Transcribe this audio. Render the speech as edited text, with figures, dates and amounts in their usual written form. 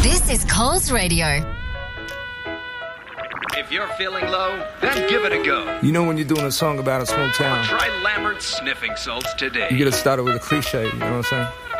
This is Coles Radio. If you're feeling low, then give it a go. You know when you're doing a song about a small town, Try Lambert's sniffing salts today. you gotta start it with a cliche, you know what I'm saying?